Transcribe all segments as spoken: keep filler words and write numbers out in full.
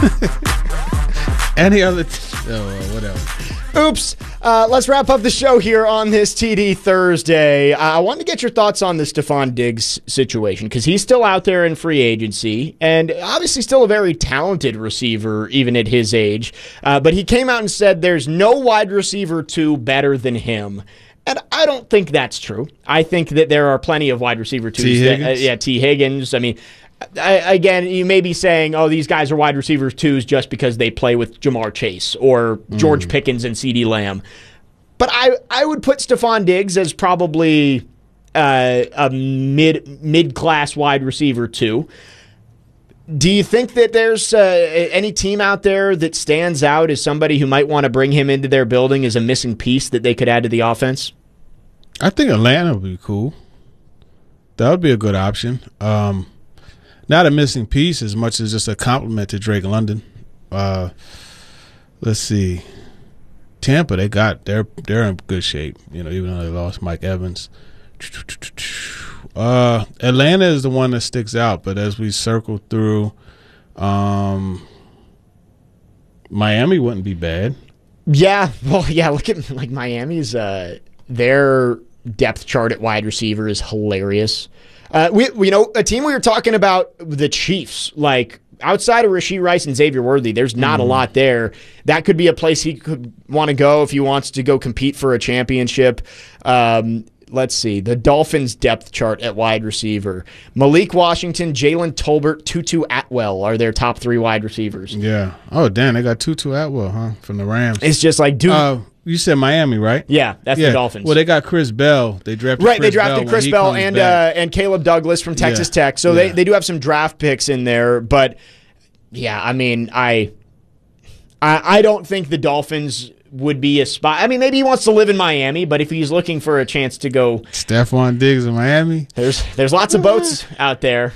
Any other t- oh, whatever. Oops. Uh, let's wrap up the show here on this T D Thursday. Uh, I wanted to get your thoughts on the Stephon Diggs situation because he's still out there in free agency and obviously still a very talented receiver even at his age. Uh, but he came out and said there's no wide receiver two better than him. And I don't think that's true. I think that there are plenty of wide receiver twos. T. Higgins? That, uh, yeah, T. Higgins. I mean, I, again, you may be saying, oh, these guys are wide receivers twos just because they play with Jamar Chase or George mm. Pickens and CeeDee Lamb. But I, I would put Stephon Diggs as probably uh, a mid, mid-class wide receiver two. Do you think that there's uh, any team out there that stands out as somebody who might want to bring him into their building as a missing piece that they could add to the offense? I think Atlanta would be cool. That would be a good option. Um, not a missing piece as much as just a compliment to Drake London. Uh, let's see. Tampa, they got they're they're in good shape. You know, even though they lost Mike Evans. Uh, Atlanta is the one that sticks out, but as we circle through, um, Miami wouldn't be bad. Yeah, well, yeah. Look at like Miami's uh, their depth chart at wide receiver is hilarious. Uh, we, we, you know, a team we were talking about, the Chiefs, like outside of Rashee Rice and Xavier Worthy, there's not mm. a lot there. That could be a place he could want to go if he wants to go compete for a championship. Um, let's see. The Dolphins depth chart at wide receiver. Malik Washington, Jalen Tolbert, Tutu Atwell are their top three wide receivers. Yeah. Oh, damn. They got Tutu Atwell, huh? From the Rams. It's just like, dude. Uh, you said Miami, right? Yeah, that's yeah. the Dolphins. Well, they got Chris Bell. They drafted right, Chris they drafted Bell Chris Bell and uh, and Caleb Douglas from Texas yeah. Tech. So yeah. they, they do have some draft picks in there. But, yeah, I mean, I, I I don't think the Dolphins would be a spot. I mean, maybe he wants to live in Miami, but if he's looking for a chance to go. Stephon Diggs in Miami? There's there's lots of boats out there.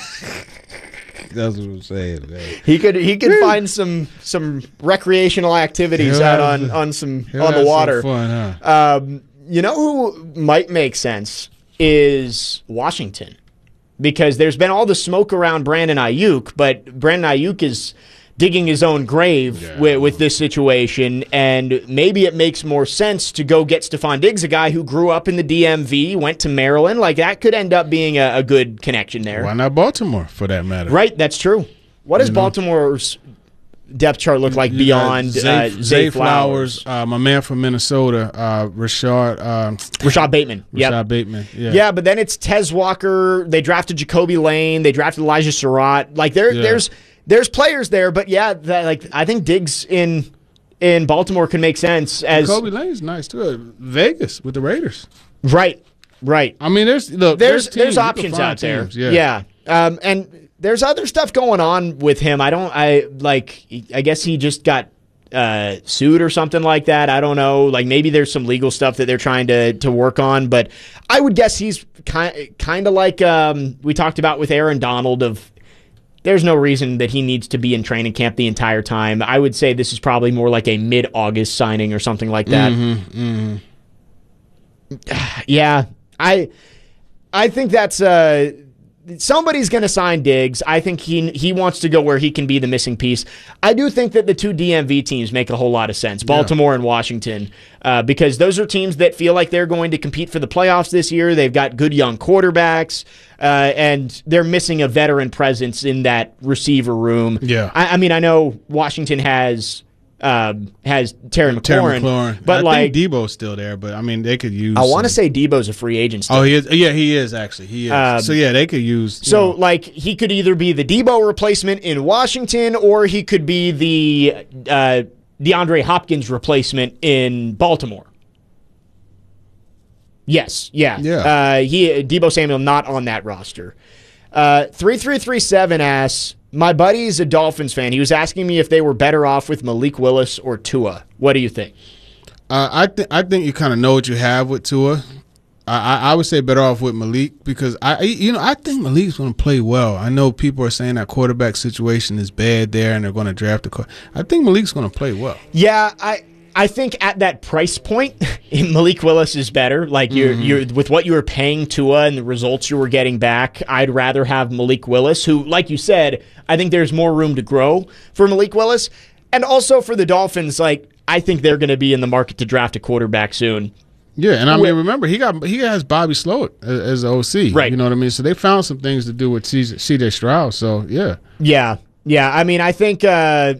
That's what I'm saying, man. He could he could find some some recreational activities he'll out have, on, on some he'll on the have water. Some fun, huh? Um, you know who might make sense is Washington, because there's been all the smoke around Brandon Ayuk, but Brandon Ayuk is digging his own grave yeah. with, with this situation, and maybe it makes more sense to go get Stephon Diggs, a guy who grew up in the D M V, went to Maryland. Like, that could end up being a, a good connection there. Why not Baltimore, for that matter? Right, that's true. What does you know? Baltimore's depth chart look like you beyond Zay, uh, Zay, Zay Flowers? Flowers uh, my man from Minnesota, uh, Rashad. Uh, Rashad Bateman. Rashad yep. Bateman, yeah. Yeah, but then it's Tez Walker. They drafted Jacoby Lane. They drafted Elijah Surratt. Like, there, yeah. there's... There's players there, but yeah, that, like I think Diggs in in Baltimore can make sense. As Kobe Lane's nice too. Vegas with the Raiders, right? Right. I mean, there's look, there's there's, there's options out there. Teams, yeah, yeah. Um, and there's other stuff going on with him. I don't. I like. I guess he just got uh, sued or something like that. I don't know. Like maybe there's some legal stuff that they're trying to to work on. But I would guess he's kind kind of like um, we talked about with Aaron Donald of. There's no reason that he needs to be in training camp the entire time. I would say this is probably more like a mid-August signing or something like that. Mm-hmm, mm-hmm. Yeah, I I think that's uh, somebody's going to sign Diggs. I think he he wants to go where he can be the missing piece. I do think that the two D M V teams make a whole lot of sense, Baltimore yeah. and Washington, uh, because those are teams that feel like they're going to compete for the playoffs this year. They've got good young quarterbacks. Uh, and they're missing a veteran presence in that receiver room. Yeah, I, I mean, I know Washington has um, has Terry McLaurin, Terry McLaurin. but I like think Debo's still there, but I mean, they could use. I want to say Debo's a free agent still. Oh, he is. Yeah, he is actually. He is. Um, so yeah, they could use. So know. like, he could either be the Debo replacement in Washington, or he could be the uh, DeAndre Hopkins replacement in Baltimore. Yes, yeah. yeah. Uh, he Debo Samuel not on that roster. Uh, three three three seven asks, my buddy's a Dolphins fan. He was asking me if they were better off with Malik Willis or Tua. What do you think? Uh, I think I think you kind of know what you have with Tua. I, I, I would say better off with Malik because I you know I think Malik's going to play well. I know people are saying that quarterback situation is bad there and they're going to draft a. I think Malik's going to play well. Yeah, I. I think at that price point, Malik Willis is better. Like you're, mm-hmm. you're with what you were paying Tua and the results you were getting back. I'd rather have Malik Willis, who, like you said, I think there's more room to grow for Malik Willis, and also for the Dolphins. Like I think they're going to be in the market to draft a quarterback soon. Yeah, and I mean, remember he got he has Bobby Slowik as, as the O C, right? You know what I mean. So they found some things to do with C J Stroud. So yeah, yeah, yeah. I mean, I think. Uh,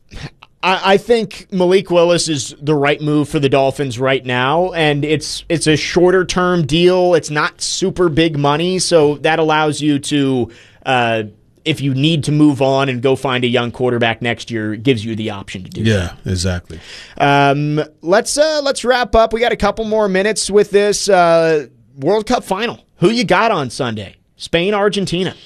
I think Malik Willis is the right move for the Dolphins right now, and it's it's a shorter term deal. It's not super big money, so that allows you to, uh, if you need to move on and go find a young quarterback next year, it gives you the option to do yeah, that. Yeah, exactly. Um, let's uh, let's wrap up. We got a couple more minutes with this uh, World Cup final. Who you got on Sunday? Spain, Argentina.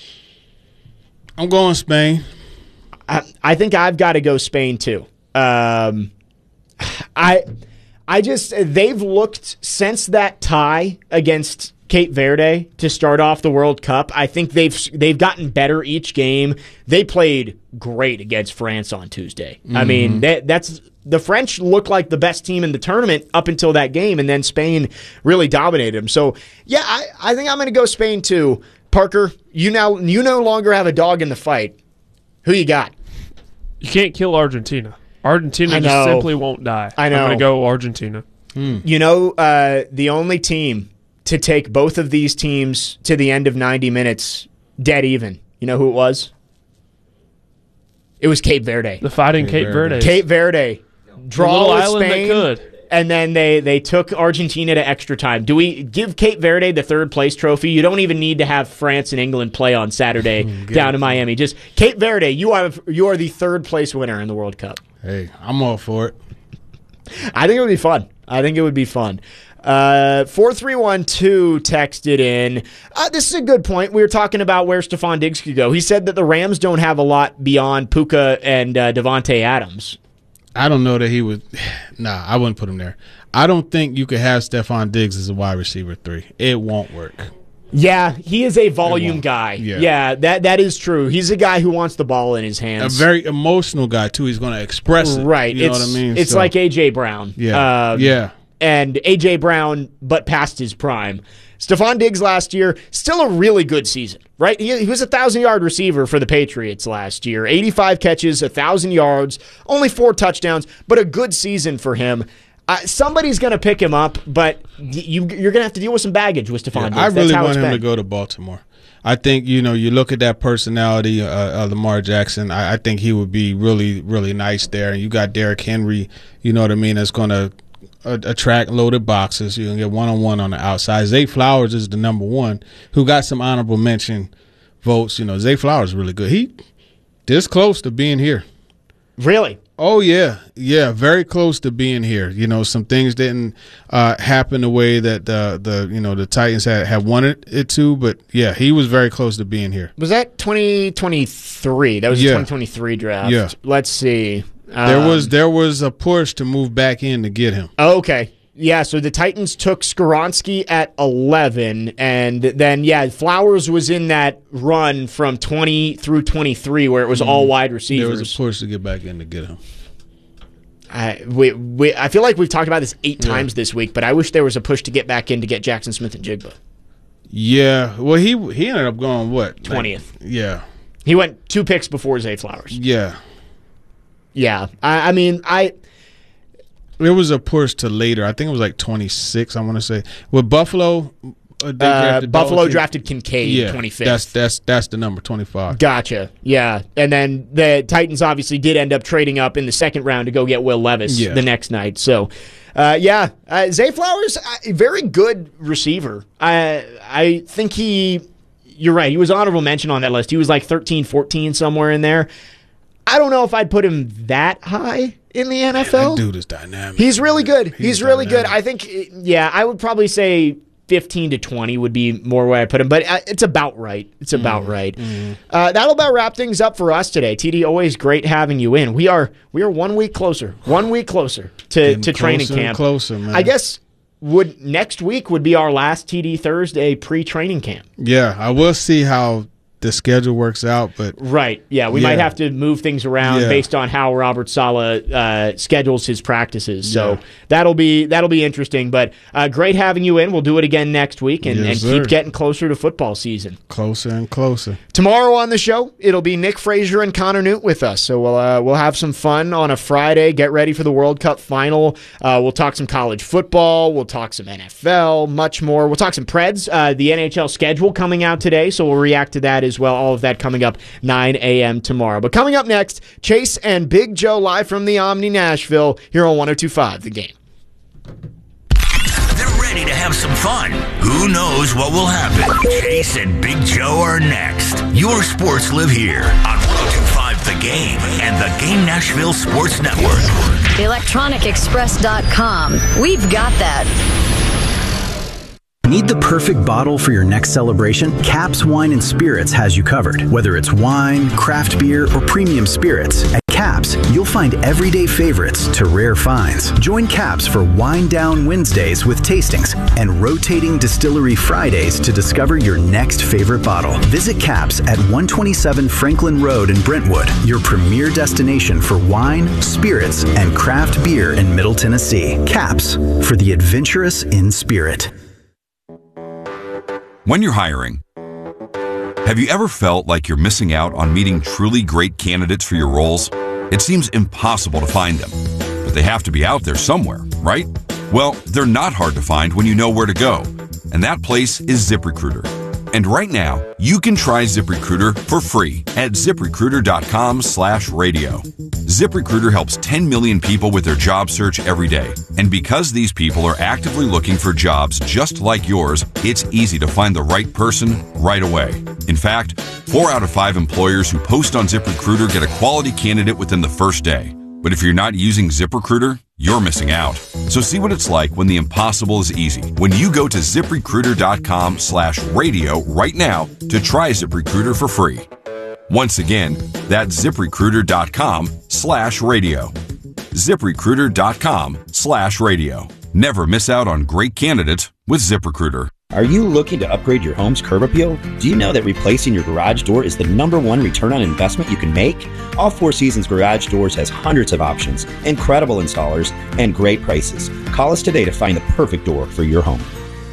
I'm going Spain. I, I think I've got to go Spain too. Um, I, I just they've looked since that tie against Cape Verde to start off the World Cup. I think they've they've gotten better each game. They played great against France on Tuesday. Mm-hmm. I mean, that, that's the French looked like the best team in the tournament up until that game, and then Spain really dominated them. So yeah, I, I think I'm going to go Spain too. Parker, you now you no longer have a dog in the fight. Who you got? You can't kill Argentina. Argentina just simply won't die. I know. I'm going to go Argentina. Mm. You know, uh, the only team to take both of these teams to the end of ninety minutes dead even. You know who it was? It was Cape Verde. The Fighting Cape, Cape Verde. Cape Verde. Draw little with island Spain, that could. And then they, they took Argentina to extra time. Do we give Cape Verde the third place trophy? You don't even need to have France and England play on Saturday down in Miami. Just Cape Verde, you are you are the third place winner in the World Cup. Hey, I'm all for it. I think it would be fun. I think it would be fun. Uh, four three one two texted in. Uh, this is a good point. We were talking about where Stephon Diggs could go. He said that the Rams don't have a lot beyond Puka and uh, Devontae Adams. I don't know that he would. Nah, I wouldn't put him there. I don't think you could have Stephon Diggs as a wide receiver three. It won't work. Yeah, he is a volume guy. Yeah. yeah, that that is true. He's a guy who wants the ball in his hands. A very emotional guy too. He's going to express it. Right. You it's, know what I mean? It's so, like A J Brown. Yeah. Um, yeah. And A J Brown, but past his prime. Stephon Diggs last year, still a really good season, right? He, he was a thousand-yard receiver for the Patriots last year. eighty-five catches, one thousand yards, only four touchdowns, but a good season for him. Uh, somebody's going to pick him up, but you, you're going to have to deal with some baggage with Stephon yeah, Diggs. I really That's how want it's him been. to go to Baltimore. I think, you know, you look at that personality, uh, uh, Lamar Jackson, I, I think he would be really, really nice there. And you got Derrick Henry, you know what I mean, that's going to attract loaded boxes. You can get one-on-one on the outside. Zay Flowers is the number one, who got some honorable mention votes. You know, Zay Flowers is really good. He this close to being here. Really? Oh, yeah. Yeah, very close to being here. You know, some things didn't uh, happen the way that the, the you know, the Titans had, had wanted it to, but, yeah, he was very close to being here. Was that twenty twenty-three? That was yeah. the twenty twenty-three draft. Yeah. Let's see. Um, There was there was a push to move back in to get him. Oh, okay. Yeah, so the Titans took Skoronski at eleven, and then, yeah, Flowers was in that run from twenty through twenty-three where it was mm-hmm. all wide receivers. There was a push to get back in to get him. I, we, we, I feel like we've talked about this eight yeah. times this week, but I wish there was a push to get back in to get Jackson Smith and Jigba. Yeah. Well, he he ended up going, what? twentieth. Like, yeah. He went two picks before Zay Flowers. Yeah. Yeah, I, I mean, I. There was a push to later. I think it was like twenty-six. I want to say with Buffalo. Uh, they uh, Buffalo Dalton. drafted Kincaid yeah, twenty-fifth. That's that's that's the number twenty-five. Gotcha. Yeah, and then the Titans obviously did end up trading up in the second round to go get Will Levis yeah. the next night. So, uh, yeah, uh, Zay Flowers, uh, very good receiver. I I think he. You're right. He was honorable mention on that list. He was like thirteen, fourteen somewhere in there. I don't know if I'd put him that high in the N F L. That dude is dynamic. He's really good. He's, He's really dynamic. good. I think, yeah, I would probably say fifteen to twenty would be more where I put him, but it's about right. It's about mm, right. Mm. Uh, that'll about wrap things up for us today. T D, always great having you in. We are we are one week closer, one week closer to, to training closer camp. Closer, man. I guess would next week would be our last T D Thursday pre-training camp. Yeah, I will see how the schedule works out. But right, yeah, we yeah. might have to move things around yeah. based on how Robert Saleh uh, schedules his practices. So yeah. that'll be that'll be interesting. But uh, great having you in. We'll do it again next week and, yes, and keep sir. getting closer to football season. Closer and closer. Tomorrow on the show, it'll be Nick Frazier and Connor Newt with us. So we'll uh, we'll have some fun on a Friday. Get ready for the World Cup final. Uh, we'll talk some college football. We'll talk some N F L. Much more. We'll talk some Preds. Uh, the N H L schedule coming out today, so we'll react to that as well. All of that coming up nine a.m. tomorrow. But coming up next, Chase and Big Joe live from the Omni Nashville here on one oh two point five The Game. They're ready to have some fun. Who knows what will happen? Chase and Big Joe are next. Your sports live here on one oh two point five The Game and the Game Nashville Sports Network. electronic express dot com. We've got that. Need the perfect bottle for your next celebration? Caps Wine and Spirits has you covered. Whether it's wine, craft beer, or premium spirits, at Caps, you'll find everyday favorites to rare finds. Join Caps for Wine Down Wednesdays with tastings and rotating Distillery Fridays to discover your next favorite bottle. Visit Caps at one twenty-seven Franklin Road in Brentwood, your premier destination for wine, spirits, and craft beer in Middle Tennessee. Caps, for the adventurous in spirit. When you're hiring, have you ever felt like you're missing out on meeting truly great candidates for your roles? It seems impossible to find them, but they have to be out there somewhere, right? Well, they're not hard to find when you know where to go, and that place is ZipRecruiter. And right now, you can try ZipRecruiter for free at ZipRecruiter.com slash radio. ZipRecruiter helps ten million people with their job search every day. And because these people are actively looking for jobs just like yours, it's easy to find the right person right away. In fact, four out of five employers who post on ZipRecruiter get a quality candidate within the first day. But if you're not using ZipRecruiter, you're missing out. So see what it's like when the impossible is easy. When you go to ZipRecruiter.com slash radio right now to try ZipRecruiter for free. Once again, that's ZipRecruiter.com slash radio. ZipRecruiter.com slash radio. Never miss out on great candidates with ZipRecruiter. Are you looking to upgrade your home's curb appeal? Do you know that replacing your garage door is the number one return on investment you can make? All Four Seasons Garage Doors has hundreds of options, incredible installers, and great prices. Call us today to find the perfect door for your home.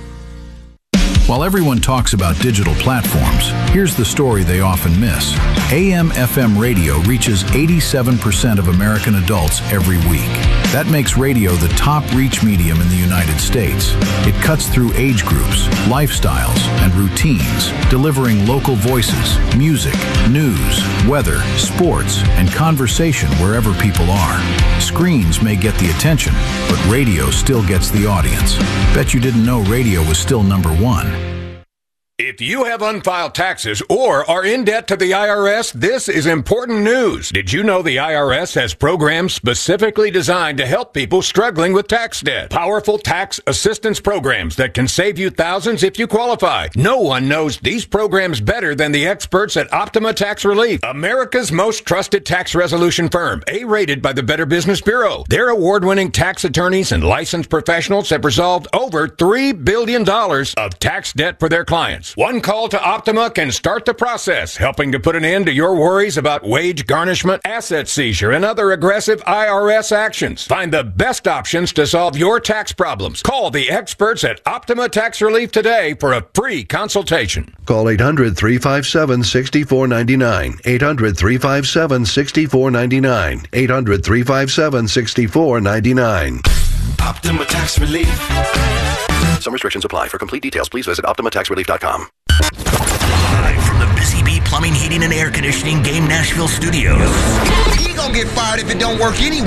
While everyone talks about digital platforms, here's the story they often miss. A M F M radio reaches eighty-seven percent of American adults every week. That makes radio the top reach medium in the United States. It cuts through age groups, lifestyles, and routines, delivering local voices, music, news, weather, sports, and conversation wherever people are. Screens may get the attention, but radio still gets the audience. Bet you didn't know radio was still number one. If you have unfiled taxes or are in debt to the I R S, this is important news. Did you know the I R S has programs specifically designed to help people struggling with tax debt? Powerful tax assistance programs that can save you thousands if you qualify. No one knows these programs better than the experts at Optima Tax Relief, America's most trusted tax resolution firm, A-rated by the Better Business Bureau. Their award-winning tax attorneys and licensed professionals have resolved over three billion dollars of tax debt for their clients. One call to Optima can start the process, helping to put an end to your worries about wage garnishment, asset seizure, and other aggressive I R S actions. Find the best options to solve your tax problems. Call the experts at Optima Tax Relief today for a free consultation. Call eight hundred, three five seven, six four nine nine. eight hundred, three five seven, six four nine nine. eight hundred, three five seven, six four nine nine. Optima Tax Relief. Some restrictions apply. For complete details, please visit Optima Tax Relief dot com. Live from the Busy Bee Plumbing, Heating, and Air Conditioning Game Nashville studios. He gonna get fired if it don't work anyway.